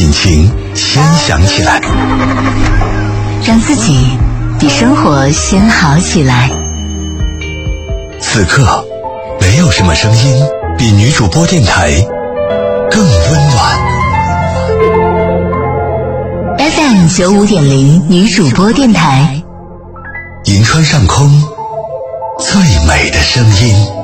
心情先想起来， 让自己比生活先好起来。 此刻没有什么声音比女主播电台更温暖。 FM 95.0女主播电台， 银川上空最美的声音。